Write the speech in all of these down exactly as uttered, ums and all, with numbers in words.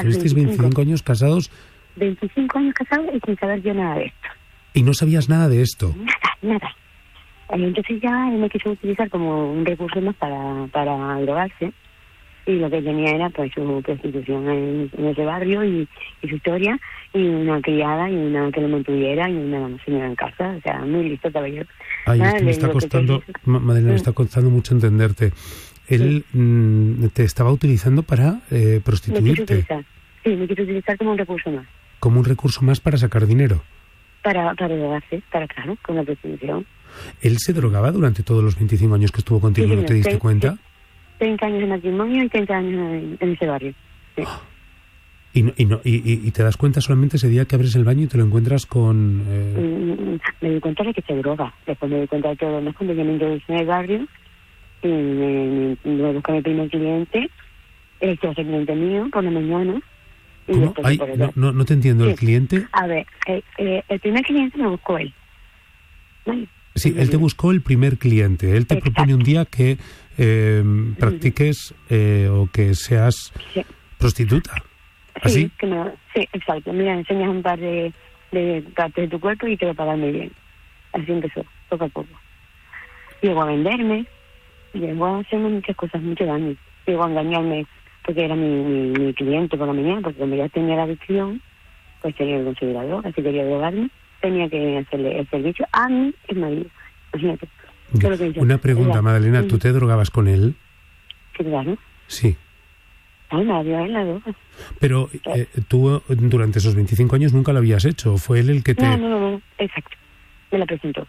estuvisteis veinticinco años casados. veinticinco años casados y sin saber yo nada de esto. ¿Y no sabías nada de esto? Nada, nada. Entonces ya él me quiso utilizar como un recurso más para, para drogarse. Y lo que tenía era pues su prostitución en, en ese barrio y, y su historia, y una criada y una que lo mantuviera y una señora en casa. O sea, muy listo caballero. Ay, Nada, esto me está costando, que... Madalena, me está costando mucho entenderte. Él sí. mm, te estaba utilizando para eh, prostituirte. Me quiso utilizar. Sí, me quiso utilizar como un recurso más. Como un recurso más para sacar dinero. Para, para drogarse, para claro, con la prostitución. ¿Él se drogaba durante todos los veinticinco años que estuvo contigo y sí, no te diste sí, cuenta? Sí. treinta años de matrimonio y treinta años en, en ese barrio. Sí. ¿Y, no, y, no, y, ¿Y te das cuenta solamente ese día que abres el baño y te lo encuentras con...? Eh... Me di cuenta de que se droga. Después me di cuenta de todo lo demás cuando yo me introducí en el barrio y me, me, me busqué mi primer cliente. Este es el cliente mío por la mañana. Y ¿Cómo? Ay, por no, no, no te entiendo. Sí. ¿El cliente? A ver, eh, eh, el primer cliente me buscó él. ¿Vale? Sí, él te buscó el primer cliente. Él te Exacto. propone un día que eh, practiques eh, o que seas sí. prostituta. ¿Así? Sí, que me, sí, exacto. Mira, enseñas un par de, de partes de tu cuerpo y te va a pagar muy bien. Así empezó, poco a poco. Llegó a venderme, llegó a hacerme muchas cosas, mucho daño. Llegó a engañarme porque era mi, mi, mi cliente por la mañana, porque como ya tenía la adicción, pues tenía el considerador, así quería drogarme. Tenía que hacerle el servicio a mí, el marido. Imagínate. Una pregunta, ella, Madalena, ¿tú te drogabas con él? Sí, claro. Sí. Ay, nadie, él la droga. Pero eh, tú durante esos veinticinco años nunca lo habías hecho, ¿fue él el que te...? No, no, no, no. Exacto. Me la presentó.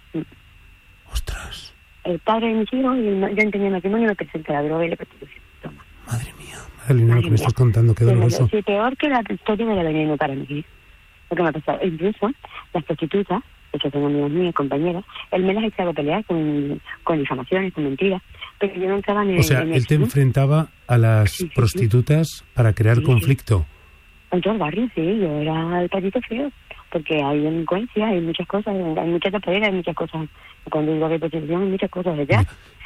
Ostras. El padre de mis hijos, yo tenía matrimonio, me presenta la droga y la prostitución. Toma. Madre mía, Madalena, lo que me estás contando, qué doloroso. Sí, peor que la historia de la veneno para mí. Lo que me ha pasado. Incluso las prostitutas, que son amigas mías, compañeras, él me las echaba a pelear con, con difamaciones, con mentiras, pero yo no entraba en O sea, en él te ¿no? enfrentaba a las sí, sí, prostitutas sí. para crear sí, conflicto. Sí. En todo el barrio, sí, yo era el patito feo, porque hay delincuencia, hay muchas cosas, hay muchas tapaderas, hay muchas cosas. Cuando digo que hay prostitución, hay muchas cosas allá.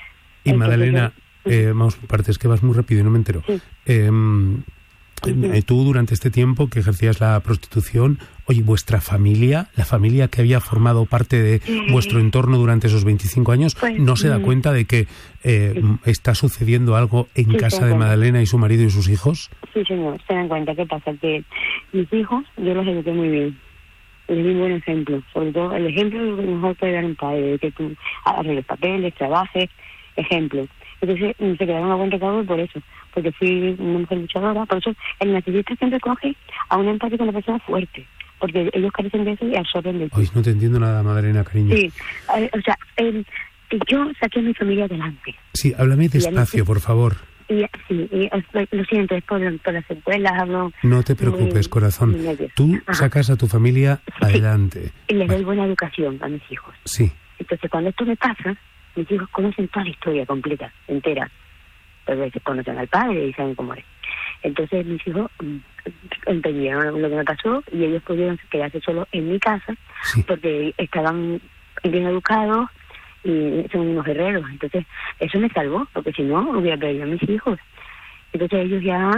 Y Entonces, Madalena, yo, eh, vamos por partes, que vas muy rápido y no me entero. Sí. Eh, Uh-huh. Tú durante este tiempo que ejercías la prostitución, oye, vuestra familia, la familia que había formado parte de uh-huh. vuestro entorno durante esos veinticinco años, pues, ¿no se da uh-huh. cuenta de que eh, sí. está sucediendo algo en sí, casa de Madalena y su marido y sus hijos? Sí, señor, se dan cuenta. ¿Qué pasa? Que mis hijos, yo los eduqué muy bien. Les di un buen ejemplo. Sobre todo, el ejemplo es lo que mejor puede dar un padre, de que tú arregles papeles, trabajes, ejemplo. Entonces se quedaron a buen recaudo por eso, porque fui una mujer luchadora. Por eso el narcisista siempre coge a una empatía con una persona fuerte, porque ellos carecen de eso y absorben de eso. Ay, no te entiendo nada, Madalena, cariño. Sí, o sea, el, yo saqué a mi familia adelante. Sí, háblame despacio, por favor. Y, sí, y, lo siento, es por, por las secuelas, hablo... No te preocupes, muy, corazón. Muy Tú Ajá. sacas a tu familia sí, adelante. Y les doy buena educación a mis hijos. Sí. Entonces, cuando esto me pasa, mis hijos conocen toda la historia completa, entera. A veces conocen al padre y saben cómo es. Entonces, mis hijos entendieron lo que me pasó y ellos pudieron quedarse solos en mi casa sí. porque estaban bien educados y son unos guerreros. Entonces, eso me salvó, porque si no, hubiera perdido a mis hijos. Entonces, ellos ya,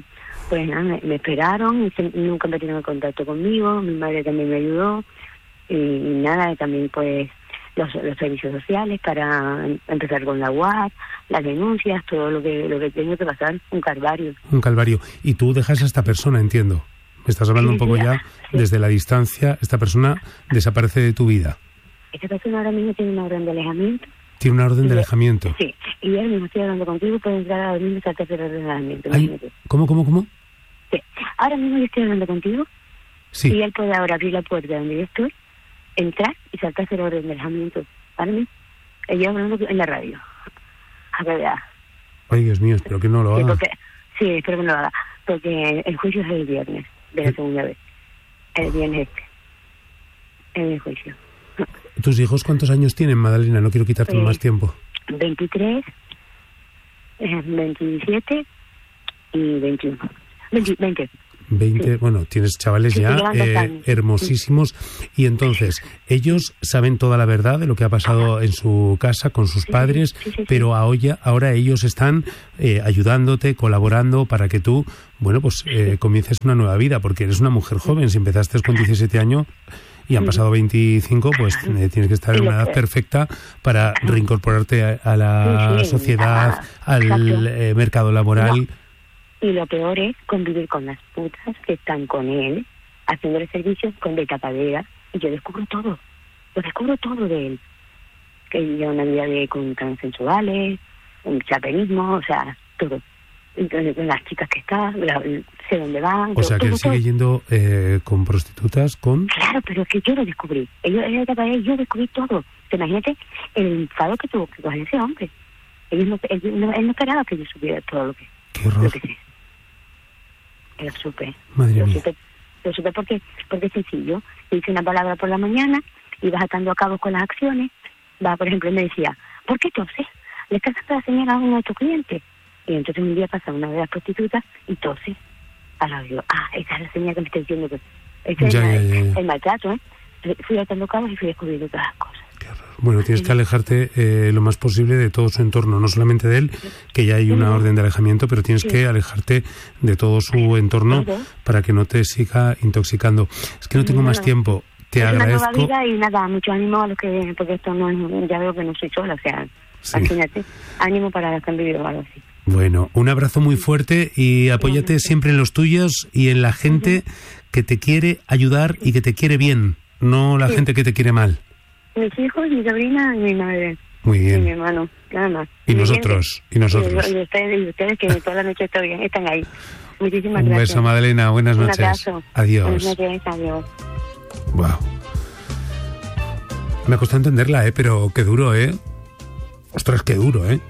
pues nada, me, me esperaron y se, nunca me tuvieron contacto conmigo. Mi madre también me ayudó. Y, y nada, también, pues, los, los servicios sociales para empezar con la U A R, las denuncias, todo lo que lo que tengo que pasar, un calvario. Un calvario. Y tú dejas a esta persona, entiendo. Me estás hablando sí, un poco sí, ya sí. desde la distancia. Esta persona desaparece de tu vida. Esta persona ahora mismo tiene una orden de alejamiento. ¿Tiene una orden de alejamiento? Sí. Y él mismo estoy hablando contigo, puede entrar a dormir y saltarse el orden de alejamiento. Ay, ¿Cómo, cómo, cómo? Sí. Ahora mismo yo estoy hablando contigo. Sí. Y él puede ahora abrir la puerta donde yo estoy, entrar y saltarse el orden de alejamiento. ¿Vale? mismo. Yo hablando en la radio. A ver, ya. Ay, Dios mío, espero que no lo haga. Sí, porque, sí, espero que no lo haga. Porque el juicio es el viernes, de la ¿Eh? segunda vez. El viernes este. En el juicio. ¿Tus hijos cuántos años tienen, Madalena? No quiero quitarte eh, más tiempo. veintitrés, eh, veintisiete y veintiuno. veinte, veinte. veinte, sí. Bueno, tienes chavales sí, ya eh, hermosísimos. Sí. Y entonces, ellos saben toda la verdad de lo que ha pasado en su casa con sus sí, padres, sí, sí, sí, pero ahora, ahora ellos están eh, ayudándote, colaborando para que tú, bueno, pues eh, sí. comiences una nueva vida, porque eres una mujer joven. Si empezaste con diecisiete años y han pasado veinticinco, pues eh, tienes que estar en una edad perfecta para reincorporarte a, a la sí, sí, sociedad, a, al eh, mercado laboral. No. Y lo peor es convivir con las putas que están con él, haciéndole servicios con de tapadera, y yo descubro todo, lo descubro todo de él. Que lleva una vida de con transexuales, un chaperismo, o sea, todo. Entonces, las chicas que están, la, sé dónde van. O todo, sea, que todo, él sigue todo. yendo eh, con prostitutas, con... Claro, pero es que yo lo descubrí. Ellos, ella de tapadera, yo descubrí todo. Imagínate el enfado que tuvo que coger ese hombre. Él no, él, no, él no esperaba que yo supiera todo lo que, Qué horror. lo que sé. Lo supe. Madre lo mía. supe, lo supe porque, porque es sencillo. Le hice una palabra por la mañana y vas atando a cabo con las acciones. Va, por ejemplo, me decía, ¿por qué toses? Le estás dando la señal a uno de tus clientes. Y entonces un día pasa una de las prostitutas y tose. Ahora digo, ah, esa es la señal que me está diciendo que ese ya, es ya, ya, ya. el maltrato, ¿eh? Fui atando cabos y fui descubriendo todas las cosas. Bueno, tienes que alejarte eh, lo más posible de todo su entorno, no solamente de él, que ya hay una orden de alejamiento, pero tienes sí. que alejarte de todo su entorno sí. para que no te siga intoxicando. Es que no tengo no, más tiempo. Te es agradezco. Una nueva vida y nada, mucho ánimo a los que, porque esto no es, ya veo que no soy sola, o sea, sí. imagínate, ánimo para los que han vivido algo así. Bueno, un abrazo muy fuerte y apóyate sí. siempre en los tuyos y en la gente sí. que te quiere ayudar y que te quiere bien, no la sí. gente que te quiere mal. Mis hijos, mi sobrina y mi madre. Muy bien. Y mi hermano, nada más. Y muy nosotros, bien. y nosotros. Y, y, ustedes, y ustedes que toda la noche estoy bien, están ahí. Muchísimas Un gracias. beso, Madalena. Buenas Un noches. abrazo. Adiós. Buenas noches, adiós. Wow. Me ha costado entenderla, ¿eh? Pero qué duro, ¿eh? Ostras, qué duro, ¿eh?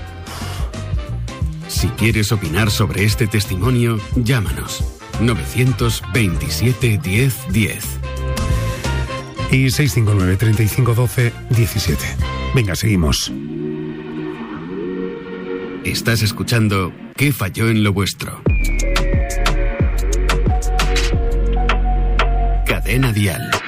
Si quieres opinar sobre este testimonio, llámanos. novecientos veintisiete diez diez. Y seis cinco nueve, treinta y cinco, doce, diecisiete. Venga, seguimos. Estás escuchando ¿Qué falló en lo vuestro? Cadena Dial.